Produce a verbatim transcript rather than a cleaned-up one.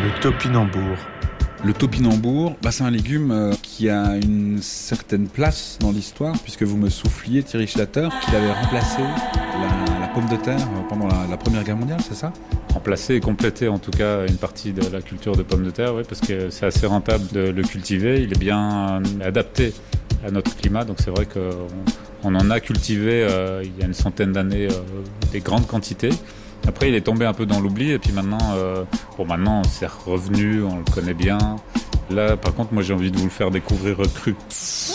Le topinambour. Le topinambour, bah c'est un légume euh, qui a une certaine place dans l'histoire, puisque vous me souffliez, Thierry Schlatter, qu'il avait remplacé la, la pomme de terre pendant la, la Première Guerre mondiale, c'est ça ? Remplacer et compléter en tout cas une partie de la culture de pommes de terre, oui, parce que c'est assez rentable de le cultiver, il est bien adapté à notre climat, donc c'est vrai qu'on on en a cultivé euh, il y a une centaine d'années euh, des grandes quantités. Après, il est tombé un peu dans l'oubli et puis maintenant, euh, bon, maintenant c'est revenu, on le connaît bien. Là, par contre, moi, j'ai envie de vous le faire découvrir cru.